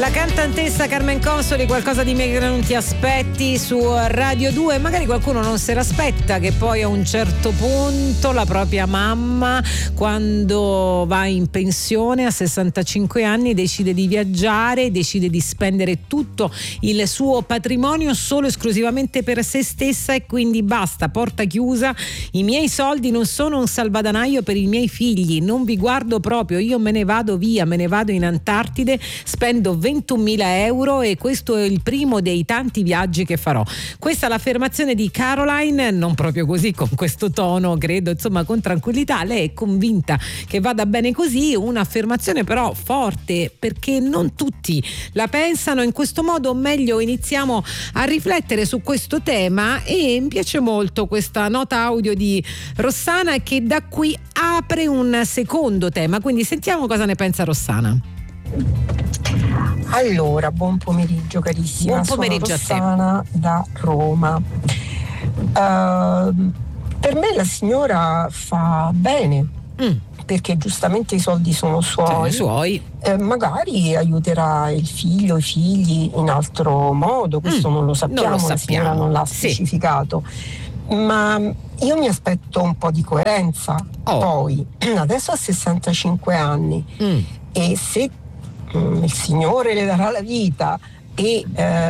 La cantantessa Carmen Consoli, qualcosa di meglio che non ti aspetti su Radio 2. Magari qualcuno non se l'aspetta che poi a un certo punto la propria mamma, quando va in pensione a 65 anni, decide di viaggiare, decide di spendere tutto il suo patrimonio solo esclusivamente per se stessa, e quindi basta, porta chiusa, i miei soldi non sono un salvadanaio per i miei figli, non vi guardo proprio, io me ne vado via, me ne vado in Antartide, spendo 21.000 euro e questo è il primo dei tanti viaggi che farò. Questa è l'affermazione di Caroline, non proprio così, con questo tono, credo, insomma, con tranquillità. Lei è convinta che vada bene così, un'affermazione però forte, perché non tutti la pensano in questo modo. Meglio iniziamo a riflettere su questo tema, e mi piace molto questa nota audio di Rossana che da qui apre un secondo tema, quindi sentiamo cosa ne pensa Rossana. Allora, buon pomeriggio carissima. Buon pomeriggio. Sono Rossana da Roma. Per me la signora fa bene, perché giustamente i soldi sono suoi. Magari aiuterà il figlio, i figli in altro modo, questo non lo sappiamo, la signora non l'ha specificato. Ma io mi aspetto un po' di coerenza. Poi adesso ha 65 anni e se il Signore le darà la vita e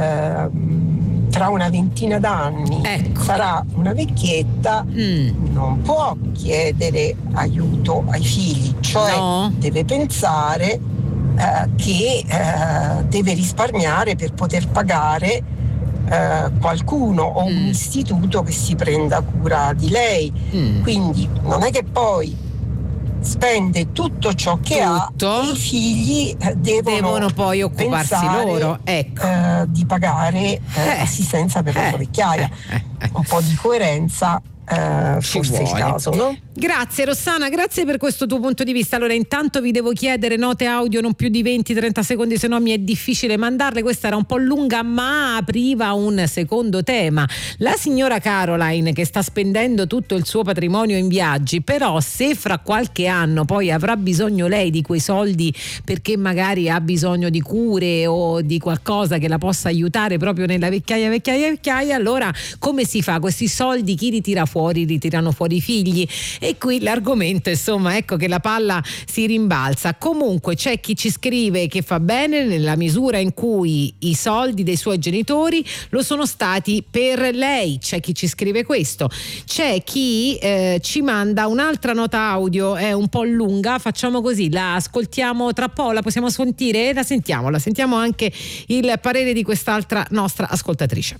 tra una ventina d'anni sarà una vecchietta, non può chiedere aiuto ai figli, cioè deve pensare che deve risparmiare per poter pagare qualcuno o un istituto che si prenda cura di lei. Quindi non è che poi spende tutto ciò che ha, i figli devono poi occuparsi loro, di pagare assistenza per la sua vecchiaia. Un po' di coerenza forse è il caso, no? Grazie Rossana, grazie per questo tuo punto di vista. Allora intanto vi devo chiedere note audio non più di 20-30 secondi, se no mi è difficile mandarle. Questa era un po' lunga ma apriva un secondo tema. La signora Caroline che sta spendendo tutto il suo patrimonio in viaggi, però se fra qualche anno poi avrà bisogno lei di quei soldi perché magari ha bisogno di cure o di qualcosa che la possa aiutare proprio nella vecchiaia, allora come si fa? Questi soldi chi li tira fuori? Li tirano fuori i figli. E qui l'argomento, insomma, ecco che la palla si rimbalza. Comunque c'è chi ci scrive che fa bene nella misura in cui i soldi dei suoi genitori lo sono stati per lei. C'è chi ci scrive questo. C'è chi ci manda un'altra nota audio, è un po' lunga, facciamo così, la ascoltiamo tra poco, la possiamo sentire? La sentiamo anche il parere di quest'altra nostra ascoltatrice.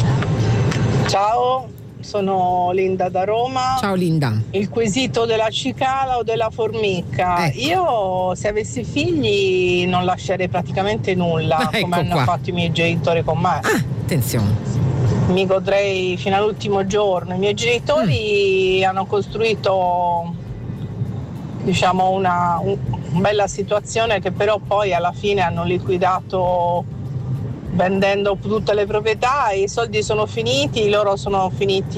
Ciao, sono Linda da Roma. Ciao Linda. Il quesito della cicala o della formica. Io se avessi figli non lascerei praticamente nulla, come hanno fatto i miei genitori con me. Attenzione. Mi godrei fino all'ultimo giorno. I miei genitori hanno costruito, diciamo, una bella situazione che però poi alla fine hanno liquidato vendendo tutte le proprietà. I soldi sono finiti, loro hanno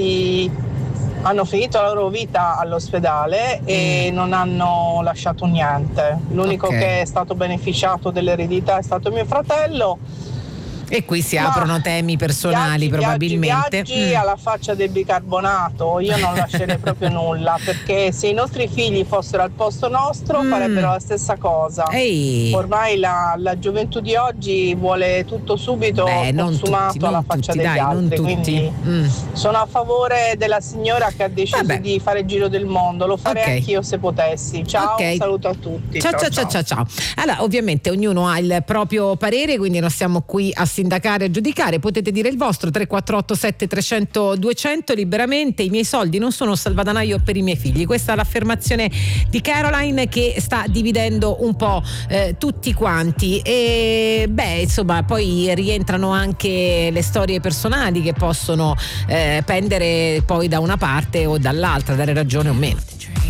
finito la loro vita all'ospedale e non hanno lasciato niente. L'unico che è stato beneficiato dell'eredità è stato mio fratello. E qui si aprono temi personali, probabilmente. Viaggi alla faccia del bicarbonato, io non lascerei proprio nulla, perché se i nostri figli fossero al posto nostro farebbero la stessa cosa. Ormai la gioventù di oggi vuole tutto subito consumato alla faccia degli altri, quindi sono a favore della signora che ha deciso di fare il giro del mondo. Lo farei anch'io se potessi. Ciao, saluto a tutti. Ciao. Allora, ovviamente ognuno ha il proprio parere, quindi non siamo qui a sindacare e giudicare. Potete dire il vostro 348 7300 200 liberamente. I miei soldi non sono un salvadanaio per i miei figli. Questa è l'affermazione di Caroline che sta dividendo un po' tutti quanti. E insomma, poi rientrano anche le storie personali che possono pendere poi da una parte o dall'altra, dare ragione o meno.